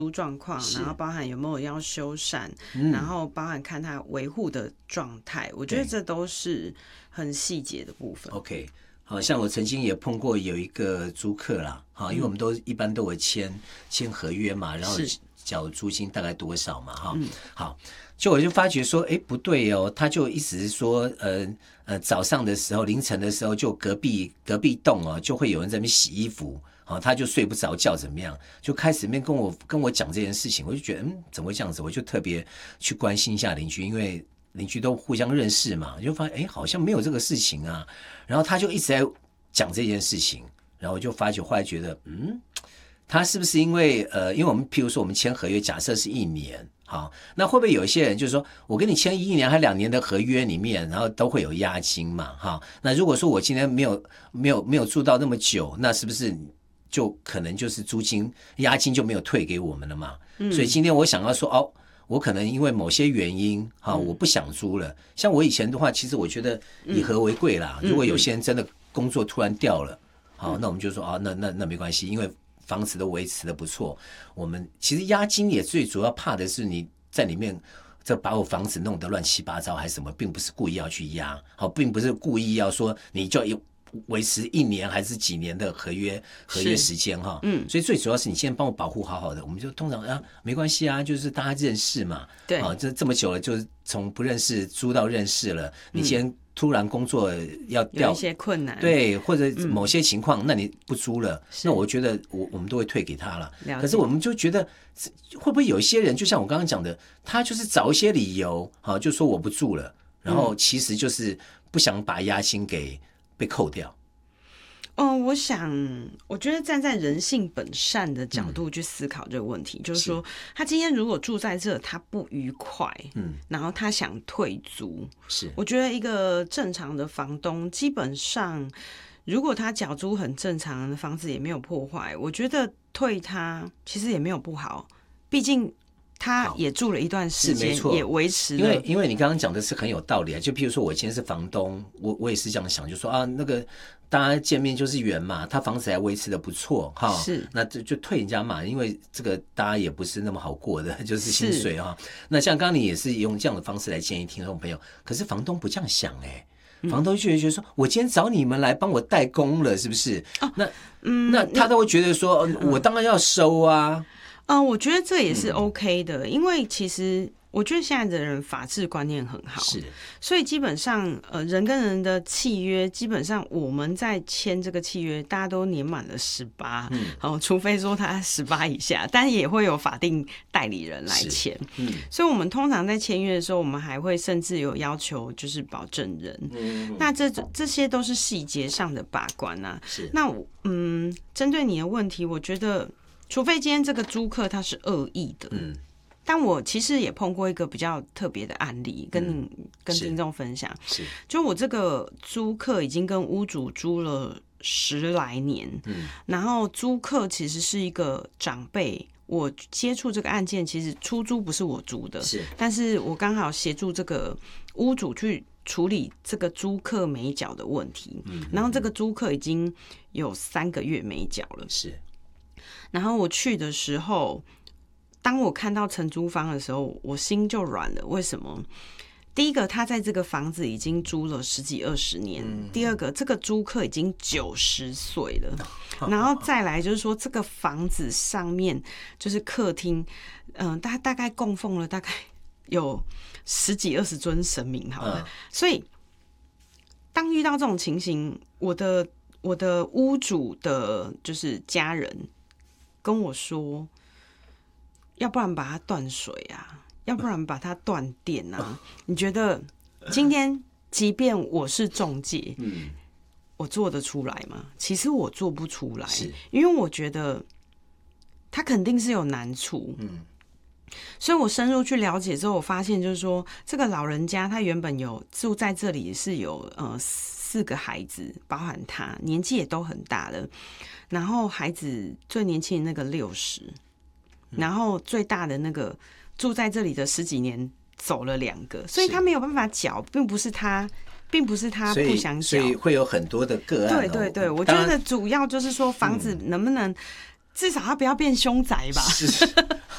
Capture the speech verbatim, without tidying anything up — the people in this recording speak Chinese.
状况，然后包含有没有要修缮、嗯，然后包含看他维护的状态，我觉得这都是很细节的部分。 OK， 好像我曾经也碰过有一个租客啦，哈，因为我们都一般都会签签合约嘛，然后缴租金大概多少嘛，哈、嗯，好，就我就发觉说，哎，不对哦，他就一直说，呃呃，早上的时候凌晨的时候，就隔壁隔壁栋哦，就会有人在那边洗衣服。哦、他就睡不着觉，怎么样？就开始面跟我跟我讲这件事情，我就觉得嗯，怎么会这样子？我就特别去关心一下邻居，因为邻居都互相认识嘛，就发现哎，好像没有这个事情啊。然后他就一直在讲这件事情，然后我就发觉，后来觉得嗯，他是不是因为呃，因为我们譬如说我们签合约，假设是一年。好，那会不会有一些人就是说我跟你签一年还两年的合约里面，然后都会有押金嘛？哈，那如果说我今天没有没有没有住到那么久，那是不是？就可能就是租金押金就没有退给我们了嘛、嗯、所以今天我想要说哦，我可能因为某些原因、啊、我不想租了、嗯、像我以前的话其实我觉得以和为贵啦、嗯、如果有些人真的工作突然掉了、嗯啊、那我们就说啊，那那那没关系，因为房子都维持的不错，我们其实押金也最主要怕的是你在里面这把我房子弄得乱七八糟还是什么，并不是故意要去押，好，并不是故意要说你就有维持一年还是几年的合约合约时间哈，嗯，所以最主要是你现在帮我保护好好的，我们就通常啊没关系啊，就是大家认识嘛，对啊，这这么久了，就是从不认识租到认识了，你今天突然工作要调有一些困难， 对，或者某些情况，嗯、那你不租了，那我觉得我我们都会退给他了。可是我们就觉得会不会有一些人，就像我刚刚讲的，他就是找一些理由啊，就说我不住了，然后其实就是不想把押金给。被扣掉。 哦，我想，我觉得站在人性本善的角度去思考这个问题，嗯、就是说，他今天如果住在这，他不愉快，嗯，然后他想退租，是，我觉得一个正常的房东，基本上，如果他缴租很正常，房子也没有破坏，我觉得退他其实也没有不好，毕竟。他也住了一段时间，也维持了。 因为因为你刚刚讲的是很有道理啊，就譬如说我今天是房东，我我也是这样想，就说啊，那个大家见面就是缘嘛，他房子还维持的不错哈，是，那就就退人家嘛，因为这个大家也不是那么好过的，就是薪水哈。那像刚刚你也是用这样的方式来建议听众朋友，可是房东不这样想哎、欸，房东就会觉得说，我今天找你们来帮我代工了，是不是？哦、那嗯，那他都会觉得说，嗯、我当然要收啊。 嗯，我觉得这也是 OK 的，嗯、因为其实我觉得现在的人法治观念很好，是，所以基本上呃人跟人的契约，基本上我们在签这个契约，大家都年满了十八，嗯，哦，除非说他十八以下，但也会有法定代理人来签，嗯，所以我们通常在签约的时候，我们还会甚至有要求就是保证人，嗯，那这这些都是细节上的把关啊，是，那嗯，针对你的问题，我觉得。除非今天这个租客他是恶意的，嗯，但我其实也碰过一个比较特别的案例，跟、嗯、跟听众分享，是，就我这个租客已经跟屋主租了十来年，嗯，然后租客其实是一个长辈，我接触这个案件，其实出租不是我租的，是，但是我刚好协助这个屋主去处理这个租客没缴的问题，嗯，然后这个租客已经有三个月没缴了，是。然后我去的时候，当我看到承租方的时候，我心就软了。为什么？第一个，他在这个房子已经租了十几二十年；嗯、第二个，这个租客已经九十岁了。然后再来就是说，这个房子上面就是客厅，嗯、呃，他大概供奉了大概有十几二十尊神明，好了。嗯、所以，当遇到这种情形，我的我的屋主的就是家人。跟我说，要不然把它断水啊，要不然把它断电啊。你觉得今天即便我是仲介，嗯，我做得出来吗？其实我做不出来，因为我觉得他肯定是有难处，嗯。所以我深入去了解之后，我发现就是说，这个老人家他原本有住在这里是有呃四个孩子，包含他年纪也都很大了。然后孩子最年轻的那个六十，然后最大的那个住在这里的十几年走了两个，所以他没有办法缴，并不是他，并不是他不想缴， 所以会有很多的个案、哦。 对对对，我觉得主要就是说房子能不能、嗯、至少他不要变凶宅吧。